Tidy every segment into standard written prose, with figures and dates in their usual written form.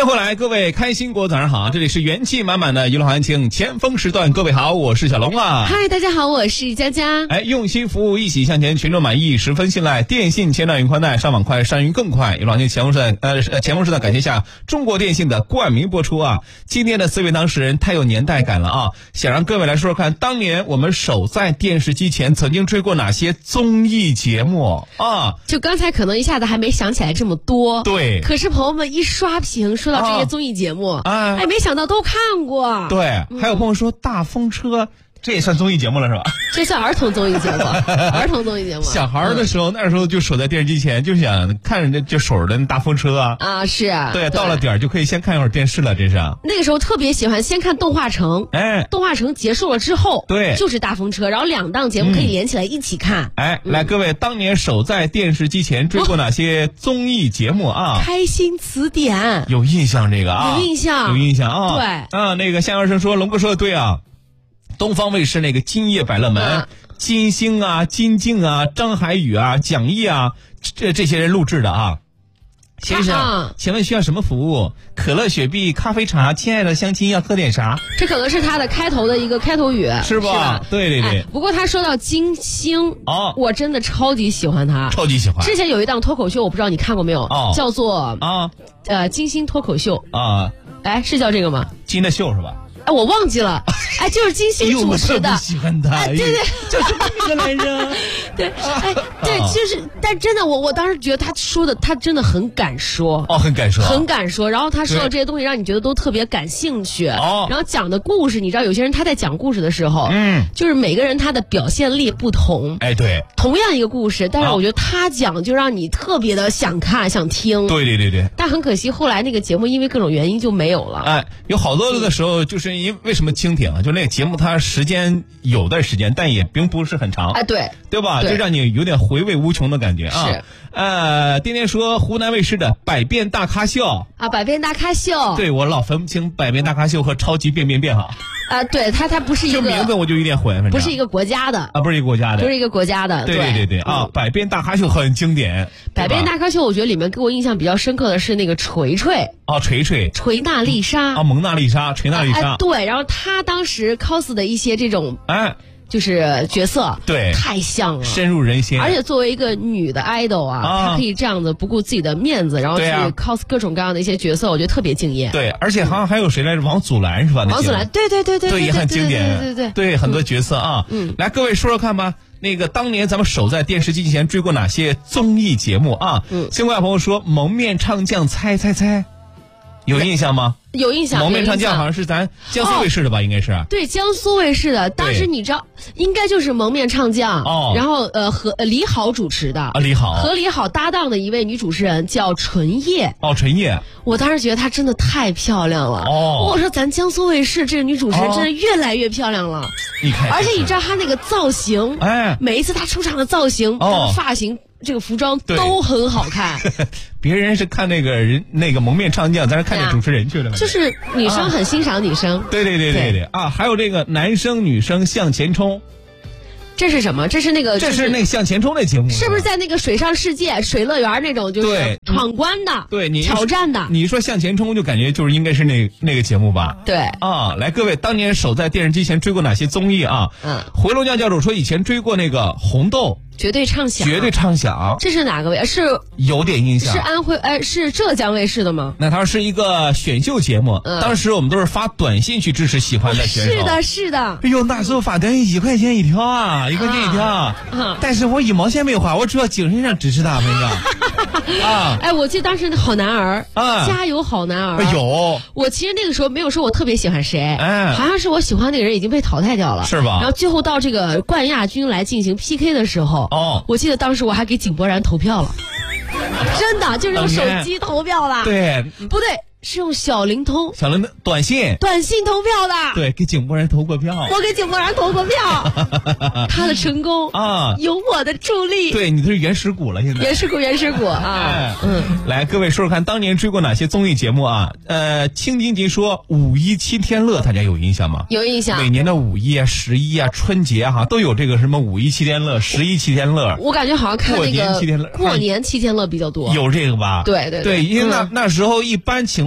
迎回来，各位开心果早上好，这里是元气满满的娱乐行情前锋时段，各位好，我是小龙啊。 嗨，大家好，我是佳佳。 用心服务，一起向前，群众满意，十分信赖。电信千兆云宽带，上网快，上云更快。娱乐行情前锋时段感谢一下中国电信的冠名播出啊。今天的4位当事人太有年代感了啊，想让各位来说说看，当年我们守在电视机前曾经追过哪些综艺节目啊？ 就刚才可能一下子还没想起来这么多， 对。 可是朋友们一刷屏说到这些综艺节目，没想到都看过。 对，还有朋友说大风车。这也算综艺节目了是吧？ 这算儿童综艺节目，儿童综艺节目。 小孩的时候，那时候就守在电视机前，就想看人家就守着那大风车啊，是啊， 对，到了点就可以先看一会儿电视了，这是。 那个时候特别喜欢先看动画城，动画城结束了之后， 对， 就是大风车，然后两档节目可以连起来一起看。 来，各位，当年守在电视机前追过哪些综艺节目啊？ 开心词典， 有印象这个啊？ 有印象啊？ 对啊，那个夏先生说，龙哥说的对啊。东方卫视那个今夜百乐门，金星啊、金靖啊、张海宇啊、蒋毅啊，这些人录制的啊。先生，请问需要什么服务？可乐、雪碧、咖啡、茶，亲爱的相亲要喝点啥？ 这可能是他的开头的一个开头语， 是吧？对。 不过他说到金星，我真的超级喜欢他， 超级喜欢。 之前有一档脱口秀，我不知道你看过没有，叫做金星脱口秀啊， 是叫这个吗？ 金的秀是吧？ 我忘记了，就是金星主持的。 我喜欢他， 对， 就是那个来着。 对，就是，但真的，我当时觉得他说的，他真的很敢说， 很敢说， 很敢说。然后他说的这些东西，让你觉得都特别感兴趣。然后讲的故事，你知道，有些人他在讲故事的时候，就是每个人他的表现力不同。 对， 同样一个故事，但是我觉得他讲就让你特别的想看、想听。 对。 但很可惜，后来那个节目因为各种原因就没有了。 有好多的时候就是。因为什么蜻蜓啊？就那个节目，它有段时间，但也并不是很长。对吧？就让你有点回味无穷的感觉啊。是。天天说湖南卫视的《百变大咖秀》 啊，《百变大咖秀》。 对，我老分不清《百变大咖秀》和《超级变变变》哈。 对，它不是一个名字我就有点混， 不是一个国家的啊，不是一个国家的， 不是一个国家的。 对啊，《百变大咖秀》很经典。 百变大咖秀，我觉得里面给我印象比较深刻的是那个锤锤。 锤娜丽莎蒙娜丽莎，锤娜丽莎。 对，然后他当时 cos 的一些这种就是角色， 对， 太像了， 深入人心。 而且作为一个女的 idol 她可以这样子不顾自己的面子，然后去 cos 各种各样的一些角色，我觉得特别敬业。 对，而且好像还有谁来着？王祖蓝是吧？ 王祖蓝，对， 也很经典。 对， 很多角色啊。来，各位说说看吧。那个当年咱们守在电视机前追过哪些综艺节目啊？新过来朋友说蒙面唱将猜，有印象吗？ 有印象。 蒙面唱将好像是咱江苏卫视的吧？应该是。 对，江苏卫视的。当时你知道，应该就是蒙面唱将。然后和李好主持的。 李好和李好搭档的一位女主持人叫纯叶。 纯叶。 我当时觉得她真的太漂亮了。我说咱江苏卫视这个女主持人真的越来越漂亮了。 你看。 而且你知道她那个造型，每一次她出场的造型、发型。这个服装都很好看。 别人是看那个蒙面唱将，咱是看这主持人去了。 就是女生很欣赏女生。 对啊，还有这个男生女生向前冲。 这是什么？这是那个向前冲那节目， 是不是在那个水上世界、水乐园那种，就是闯关的， 对你挑战的？ 你说向前冲，就感觉就是应该是那个节目吧？ 对啊，来，各位当年守在电视机前追过哪些综艺啊？回龙江教主说以前追过那个红豆。 绝对畅想，这是哪个卫？是有点印象， 是安徽是浙江卫视的吗？ 那它是一个选秀节目，当时我们都是发短信去支持喜欢的选手。 是的。 哎呦，那时候发短信1块钱一条啊，1块钱一条。但是我1毛钱没有花，我主要精神上支持他们的。 我记得当时好男儿加油好男儿。 有。 我其实那个时候没有说我特别喜欢谁，好像是我喜欢那个人已经被淘汰掉了， 是吧？ 然后最后到这个冠亚军来进行 PK 的时候。我记得当时我还给井柏然投票了，真的就是用手机投票的。 对， 不对，是用小灵通短信投票的。 对，给井柏然投过票。 我给井柏然投过票。他的成功有我的助力。 对，你都是原始股了，现在原始股啊。 来，各位说说看，当年追过哪些综艺节目啊？青金吉说五一7天乐，大家有印象吗？ 有印象。 每年的5一啊、11啊、春节哈都有这个什么5一7天乐、117天乐。 我感觉好像看那个过年7天乐比较多。 有这个吧？ 对， 因为那时候一般情况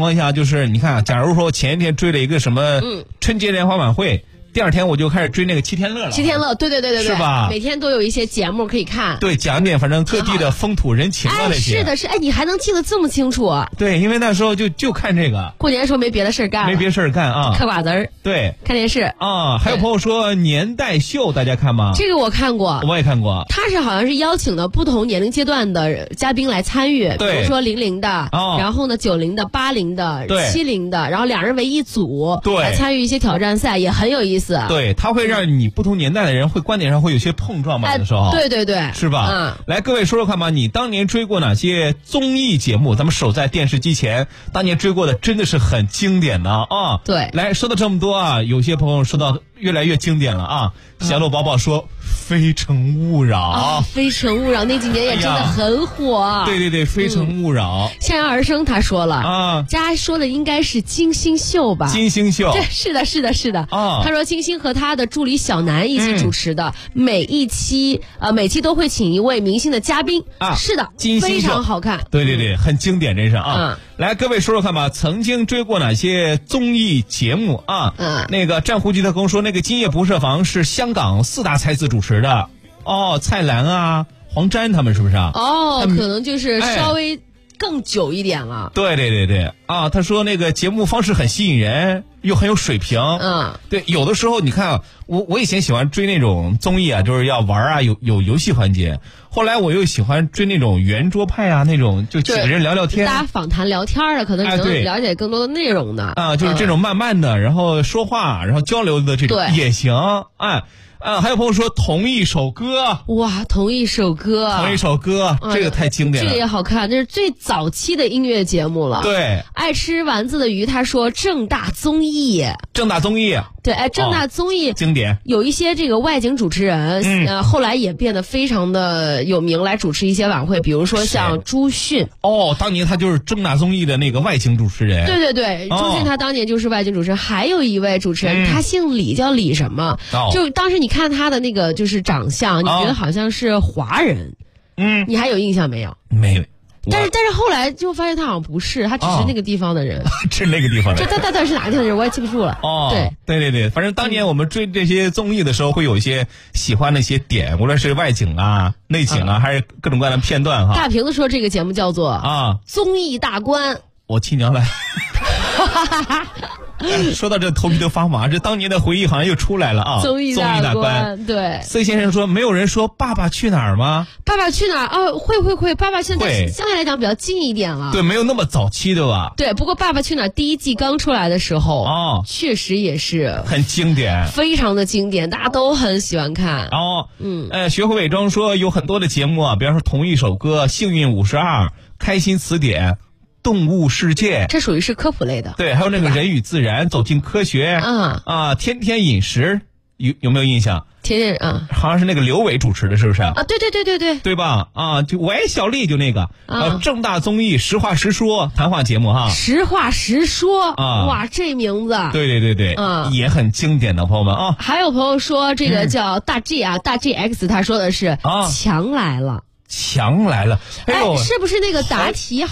况下，就是你看，假如说前一天追了一个什么春节联欢晚会。第二天我就开始追那个七天乐了。 七天乐，对， 是吧？ 每天都有一些节目可以看。 对，讲点反正各地的风土人情啊那些。 是的，你还能记得这么清楚？ 对，因为那时候就看这个。 过年的时候没别的事干。 没别事干啊。 嗑瓜子儿。 对。 看电视啊，还有朋友说年代秀，大家看吗？ 这个我看过。 我也看过。 他是好像是邀请了不同年龄阶段的嘉宾来参与，比如说00的，然后呢90的、80的、70的，然后2人为一组，来参与一些挑战赛，也很有意思。 对，他会让你不同年代的人会观点上会有些碰撞嘛，有的时候。 对， 是吧？来，各位说说看吧，你当年追过哪些综艺节目？咱们守在电视机前，当年追过的真的是很经典的啊。 对， 来说到这么多啊，有些朋友说到越来越经典了啊。小鹿宝宝说《非诚勿扰》， 非诚勿扰那几年也真的很火。 对，《非诚勿扰》。 向阳而生他说了啊，家说的应该是金星秀吧？金星秀，对，是的啊。他说金星和他的助理小南一起主持的，每期都会请一位明星的嘉宾啊。是的，金星秀非常好看。对，很经典，真是啊。来，各位说说看吧，曾经追过哪些综艺节目啊？那个战湖局特工说，那个今夜不设防是香港4大才子主持的。蔡澜啊，黄沾他们是不是啊？可能就是稍微更久一点了。对啊，他说那个节目方式很吸引人，又很有水平。对，有的时候你看我以前喜欢追那种综艺啊，就是要玩啊，有游戏环节。后来我又喜欢追那种圆桌派啊，那种就几个人聊聊天，大家访谈聊天的，可能你能了解更多的内容的啊，就是这种慢慢的，然后说话，然后交流的这种也行。还有朋友说同一首歌，哇，同一首歌，这个太经典了，这个也好看，这是最早期的音乐节目了。对，爱吃丸子的鱼他说正大综艺，对，正大综艺经典，有一些这个外景主持人，后来也变得非常的有名，来主持一些晚会，比如说像朱迅。当年他就是正大综艺的那个外景主持人。对，朱迅他当年就是外景主持人。还有一位主持人，他姓李，叫李什么？就当时你看他的那个就是长相，你觉得好像是华人。你还有印象没有？没有。但是后来就发现他好像不是，他只是那个地方的人，是那个地方的人。他到底是哪个地方的人，我也记不住了。对，反正当年我们追这些综艺的时候，会有一些喜欢的一些点，无论是外景啊、内景啊，还是各种各样的片段哈。大瓶子说这个节目叫做综艺大观。我亲娘来。说到这头皮都发麻，这当年的回忆好像又出来了啊！综艺大观，对。C 先生说，没有人说《爸爸去哪儿》吗？爸爸去哪儿？会，爸爸现在相对来讲比较近一点了。对，没有那么早期的吧？对，不过《爸爸去哪儿》第1季刚出来的时候，确实也是很经典，非常的经典，大家都很喜欢看。学会伪装说有很多的节目啊，比方说同一首歌、幸运52、开心词典、动物世界，这属于是科普类的。对，还有那个人与自然，走进科学，天天饮食，有没有印象？天天好像是那个刘伟主持的，是不是？对，对吧？就喂小丽，就那个正大综艺实话实说谈话节目哈。实话实说哇，这名字。对，也很经典的朋友们啊。还有朋友说这个叫大 G 大 GX，他说的是强来了。哎呦，是不是那个答题